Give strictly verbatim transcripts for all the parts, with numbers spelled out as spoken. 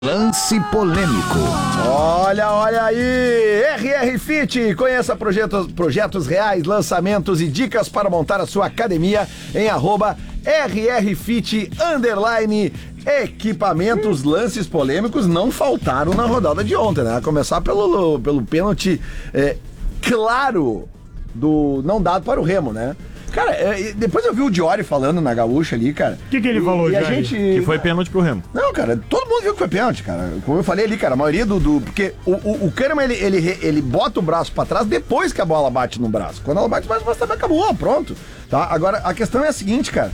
Lance polêmico. Olha, olha aí! R R Fit, conheça projetos, projetos reais, lançamentos e dicas para montar a sua academia em arroba R R Fit underline equipamentos. Lances polêmicos não faltaram na rodada de ontem, né? A começar pelo, pelo pênalti é, claro do não dado para o Remo, né? Cara, é, depois eu vi o Diori falando na gaúcha ali, cara. O que, que ele e, falou, e a Diori? gente... Que foi pênalti pro Remo. Não, cara, todo mundo viu que foi pênalti, cara. Como eu falei ali, cara, a maioria do... do porque o, o, o Kahneman, ele, ele, ele bota o braço pra trás depois que a bola bate no braço. Quando ela bate mais, mas também acabou, pronto. Tá? Agora, a questão é a seguinte, cara.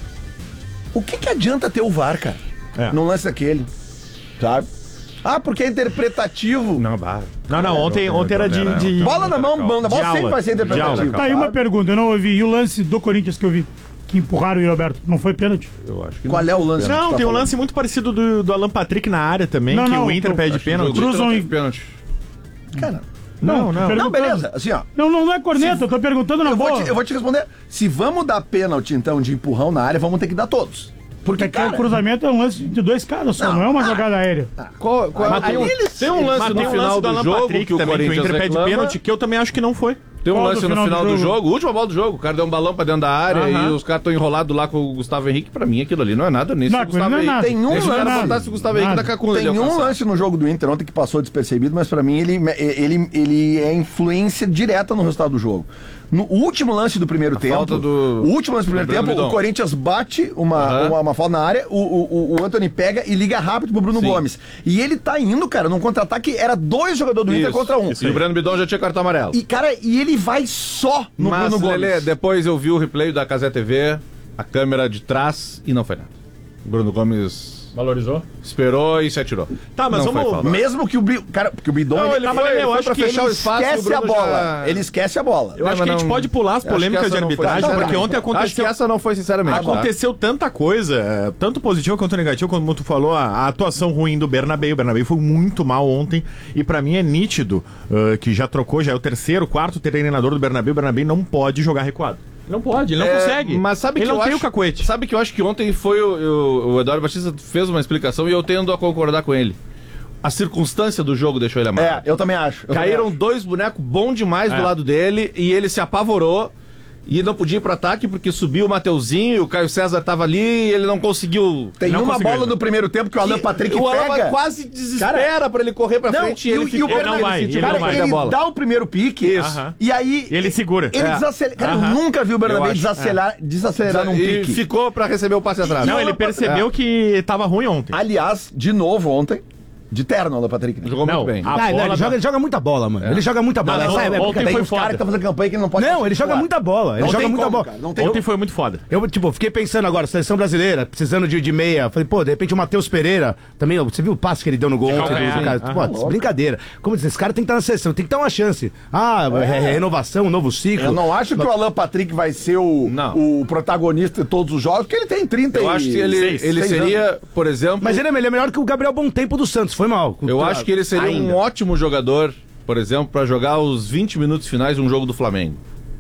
O que que adianta ter o V A R, cara? É. No lance daquele, sabe? Ah, porque é interpretativo. Não, bah. Não, não, ontem, ontem era de, de... Bola na mão, mão na bola sempre vai ser interpretativo. Tá aí uma pergunta, eu não ouvi. E o lance do Corinthians que eu vi? Que empurraram o Roberto, não foi pênalti? Eu acho que Qual não. é o lance? Não, que tu tá tem um falando? lance muito parecido do, do Alan Patrick na área também, Não, que não, o Inter eu pede acho pênalti. Cruzam e... pênalti. Cara, Não, não. tô não, perguntando. beleza, assim, ó. Não, não, não é corneta, Se- eu tô perguntando na Eu vou, boa. te, eu vou te responder. Se vamos dar pênalti, então, de empurrão na área, vamos ter que dar todos. Porque, Porque o cara... cruzamento é um lance de dois caras só, Não, não, é uma ah, jogada aérea. Qual, qual, Mas tem um, tem um lance mas no tem um final lance do, Alan jogo Patrick que o também, que o Corinthians Inter pede reclama. pênalti, que eu também acho que não foi. Tem um Qual lance do no final final do do jogo? jogo, última bola do jogo. O cara deu um balão pra dentro da área Aham. e os caras estão enrolados lá com o Gustavo Henrique. Pra mim, aquilo ali não é nada. Nem se Não, o Gustavo não é Henrique. nada. Tem um Nem se o cara lance- botasse o Gustavo Henrique Nada. da cacunda. Tem ele ia um alcançar. lance no jogo do Inter ontem que passou despercebido, mas pra mim ele, ele, ele é influência direta no resultado do jogo. No último lance do primeiro tempo, falta do- o último lance do primeiro do Bruno tempo, Bidon. o Corinthians bate uma, Aham. uma, uma falta na área, o, o, o Antony pega e liga rápido pro Bruno Sim. Gomes. E ele tá indo, cara, num contra-ataque, era dois jogadores do Inter Isso. contra um. E o Breno Bidon já tinha cartão amarelo. E, cara, e ele vai só no Mas, Bruno Gomes. Lelê, depois eu vi o replay da Cazé T V, a câmera de trás e não foi nada. O Bruno Gomes Valorizou? esperou e se atirou. Tá, mas Não vamos- foi falta. Mesmo que o Bi- cara, porque o Bidon Não, ele, ele Tá, foi, mas eu foi acho pra que fechar ele o espaço e o esquece a Bruno bola. já- Ele esquece a bola. Eu acho que a gente não- pode pular as acho que polêmicas essa de não foi arbitragem, sinceramente. porque ontem Acho que aconteceu... essa não foi sinceramente. tá? Aconteceu tanta coisa, é, tanto positivo quanto negativo, como tu falou, a, a atuação ruim do Bernabéu. O Bernabéu foi muito mal ontem e pra mim é nítido uh, que já trocou, já é o terceiro, quarto treinador do Bernabéu. O Bernabéu não pode jogar recuado. Não pode, ele não É, consegue. Mas sabe ele que não eu tem acho, o cacuete. Sabe que eu acho que ontem foi o, o, o Eduardo Batista fez uma explicação e eu tendo a concordar com ele. A circunstância do jogo deixou ele É, amarrado. eu também acho. Eu Caíram também dois bonecos bons demais É. do lado dele e ele se apavorou e não podia ir pro ataque porque subiu o Mateuzinho e o Caio César tava ali e ele não conseguiu. Tem Não uma conseguiu bola ainda. no primeiro tempo que o Alan Patrick o Alan pega. quase desespera pra ele correr pra Não, frente e, e o- ele e o ficou- Bernabéu, não vai, sentiu ele cara, que não vai ele a bola. dá o primeiro pique Isso. e aí Ele segura. ele É. desacelera. Cara, Aham. eu nunca vi o Bernabéu Eu acho. desacelerar, desacelerar num E pique. ficou pra receber o passe atrás. Não, o ele Alan- percebeu que tava ruim ontem. Aliás, de novo ontem, de terno, Alan Patrick. Né? Jogou Não, muito bem. a Ah, não, bola ele, da- joga, ele joga muita bola, mano. Ele joga muita bola. Não, Essa não, é- é- ontem Tem foi uns caras foda. que estão fazendo campanha que ele não pode Não, ele joga titular. muita bola. Ele Não joga tem muita como, bola. cara, não tem Ontem como. foi muito foda. Eu, tipo, fiquei pensando agora, seleção brasileira, precisando de, de meia. Falei, pô, de repente o Matheus Pereira, também, ó, você viu o passe que ele deu no gol ontem? calcanhar, do cara? hein? Pô, brincadeira. Como diz, esse cara tem que estar na seleção, tem que dar uma chance. Ah, é. renovação, um novo ciclo. Eu não acho que o Alan Patrick vai ser o, Não. o protagonista de todos os jogos, porque ele tem trinta Eu acho que ele, seis ele anos. seria, por exemplo. Mas ele é, ele é melhor que o Gabriel Bom Tempo do Santos, foi mal. Eu acho que ele seria Ainda. um ótimo jogador, por exemplo, pra jogar os vinte minutos finais de um jogo do Flamengo.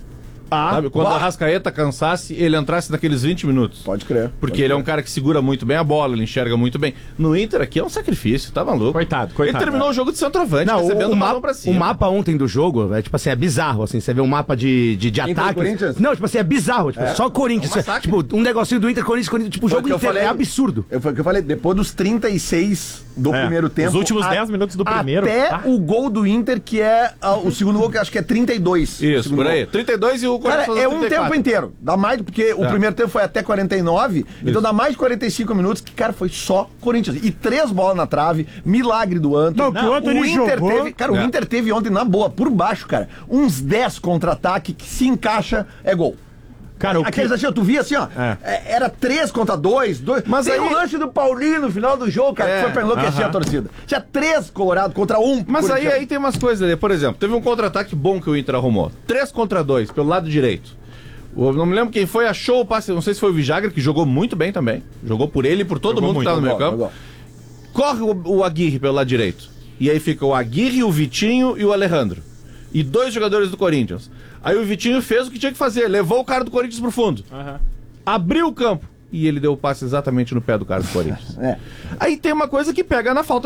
Ah, Sabe? Quando bah, a Rascaeta cansasse, ele entrasse naqueles vinte minutos. Pode crer. Porque ele é um cara que segura muito bem a bola, ele enxerga muito bem. No Inter aqui é um sacrifício, tá maluco? Coitado, coitado. Ele terminou o jogo de centroavante, Não, recebendo o, o o, balão mapa, pra o cima. mapa ontem do jogo, é tipo assim, é bizarro, assim, você vê um mapa de, de, de Inter e ataques. Corinthians? Não, tipo assim, é bizarro, tipo, só Corinthians. É um massacre. tipo, um negocinho do Inter, Corinthians, Corinthians, tipo, o Foi jogo o que eu inteiro, falei. é absurdo. Eu, foi o que eu falei, depois dos trinta e seis do É, primeiro tempo. os últimos a- dez minutos do primeiro, Até tá? o gol do Inter, que é ah, o segundo gol, que eu acho que é trinta e dois. o Isso, segundo por aí. gol. trinta e dois e o Cara, Corinthians é um trinta e quatro. tempo inteiro. Dá mais, porque o É. primeiro tempo foi até quarenta e nove, então dá mais de quarenta e cinco minutos, que, cara, foi só Corinthians. E três bolas na trave, milagre do Antony. Não, que o Antony o Inter jogou- teve, cara, o É. Inter teve ontem na boa, por baixo, cara, uns dez contra-ataque que se encaixa, é gol. Cara, o que... Aqueles assim, ó, tu via assim, ó, É. é, era três contra dois, dois. Mas Tem aí- o lance do Paulinho no final do jogo, cara, É, que foi pra enlouquecer aham. a torcida. Tinha três Colorado contra um. Mas aí, Corinthians. aí tem umas coisas ali. Por exemplo, teve um contra-ataque bom que o Inter arrumou. três contra dois, pelo lado direito. Eu não me lembro quem foi, achou o passe, não sei se foi o Vijagra, que jogou muito bem também. Jogou por ele e por todo Jogou mundo que muito, tava no meio Jogou, campo. jogou. Corre o, o Aguirre pelo lado direito. E aí fica o Aguirre, o Vitinho e o Alejandro. E dois jogadores do Corinthians. Aí o Vitinho fez o que tinha que fazer, levou o cara do Corinthians pro fundo. Aham. Abriu o campo. e ele deu o passe exatamente no pé do cara do Corinthians. É. Aí tem uma coisa que pega na falta